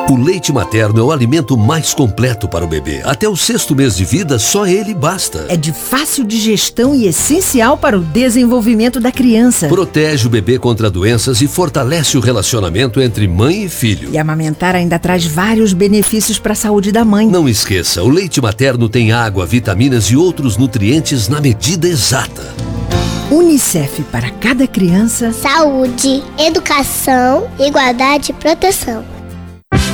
O leite materno é o alimento mais completo para o bebê. Até o 6º mês de vida, só ele basta. É de fácil digestão e essencial para o desenvolvimento da criança. Protege o bebê contra doenças e fortalece o relacionamento entre mãe e filho. E amamentar ainda traz vários benefícios para a saúde da mãe. Não esqueça, o leite materno tem água, vitaminas e outros nutrientes na medida exata. Unicef, para cada criança. Saúde, educação, igualdade e proteção.